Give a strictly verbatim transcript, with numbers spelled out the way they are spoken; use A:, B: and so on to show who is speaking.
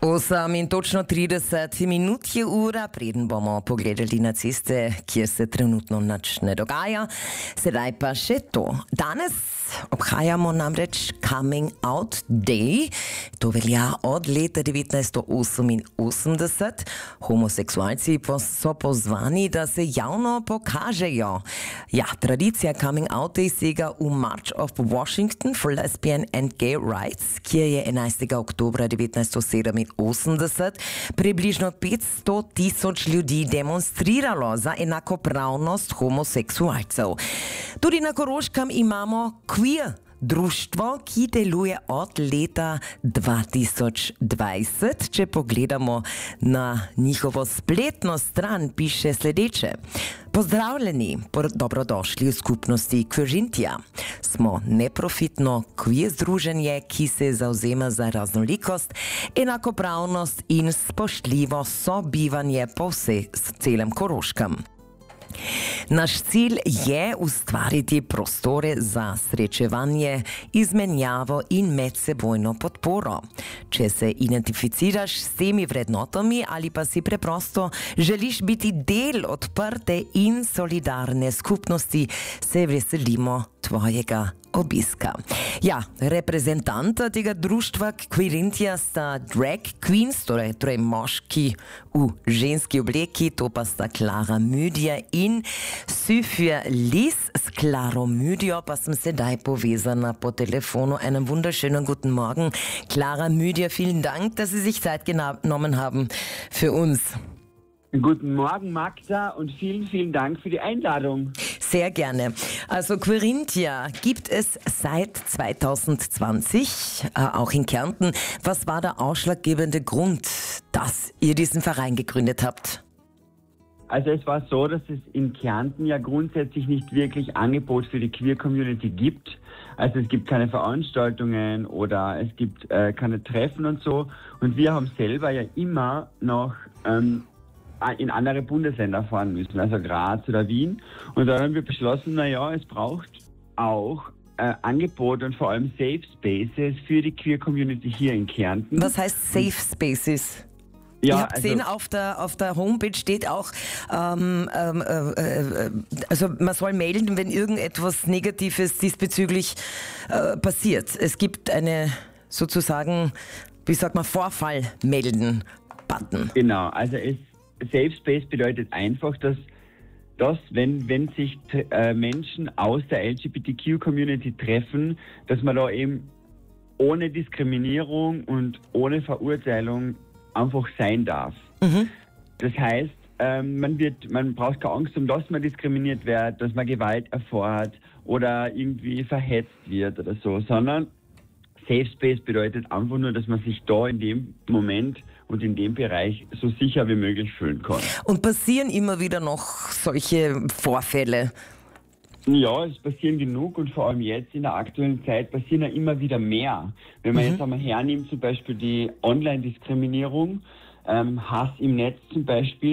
A: Osam in točno trideset minut je ura, preden bomo pogledali na ceste, kjer se trenutno nič ne dogaja. Sedaj pa še to. Danes obhajamo namreč Coming Out Day. To velja od leta devetnajststo oseminosemdeset. Homoseksualci so pozvani, da se javno pokažejo. Ja, tradicija Coming Out Day sega v March of Washington for Lesbian and Gay Rights, kjer je enajstega oktobra devetnajststo sedeminosemdeset približno petsto tisoč ljudi demonstriralo za enakopravnost homoseksualcev. Tudi na Koroškem imamo Queer društvo, ki deluje od leta dva tisoč dvajset. Če pogledamo na njihovo spletno stran, piše sledeče. Pozdravljeni, dobrodošli v skupnosti Queerintja. Smo neprofitno queer združenje, ki se zavzema za raznolikost, enakopravnost in spoštljivo sobivanje po vsej celem Koroškem. Naš cilj je ustvariti prostore za srečevanje, izmenjavo in medsebojno podporo. Če se identificiraš s temi vrednotami ali pa si preprosto želiš biti del odprte in solidarne skupnosti, se veselimo tvojega obiska. Ja, reprezentanta tega društva Queerintja sta drag queens, torej, torej moški v ženski obleki, to pa sta Klara Müdja in Sofia Lis. S Klaro Müdjo pa sem sedaj povezana po telefonu. Einen wunderschönen guten Morgen. Klara Müdja, vielen Dank, dass Sie sich Zeit genommen haben für uns.
B: Guten Morgen, Magda, und vielen, vielen Dank für die Einladung.
A: Sehr gerne. Also Queerintja gibt es seit zweitausendzwanzig, äh, auch in Kärnten. Was war der ausschlaggebende Grund, dass ihr diesen Verein gegründet habt?
B: Also es war so, dass es in Kärnten ja grundsätzlich nicht wirklich Angebot für die Queer-Community gibt. Also es gibt keine Veranstaltungen oder es gibt äh, keine Treffen und so. Und wir haben selber ja immer noch ähm, in andere Bundesländer fahren müssen, also Graz oder Wien. Und dann haben wir beschlossen, naja, es braucht auch äh, Angebote und vor allem Safe Spaces für die Queer-Community hier in Kärnten.
A: Was heißt Safe Spaces?
B: Ja,
A: ich habe gesehen,
B: also,
A: auf der, auf der Homepage steht auch, ähm, ähm, äh, also man soll melden, wenn irgendetwas Negatives diesbezüglich äh, passiert. Es gibt eine sozusagen, wie sagt man, Vorfall melden Button.
B: Genau, also es Safe Space bedeutet einfach, dass, dass wenn, wenn sich äh, Menschen aus der L G B T Q-Community treffen, dass man da eben ohne Diskriminierung und ohne Verurteilung einfach sein darf. Mhm. Das heißt, ähm, man, wird, man braucht keine Angst, um dass man diskriminiert wird, dass man Gewalt erfährt oder irgendwie verhetzt wird oder so, sondern Safe Space bedeutet einfach nur, dass man sich da in dem Moment und in dem Bereich so sicher wie möglich fühlen kann.
A: Und passieren immer wieder noch solche Vorfälle?
B: Ja, es passieren genug und vor allem jetzt in der aktuellen Zeit passieren ja immer wieder mehr. Wenn man mhm. jetzt einmal hernimmt, zum Beispiel die Online-Diskriminierung, ähm, Hass im Netz zum Beispiel,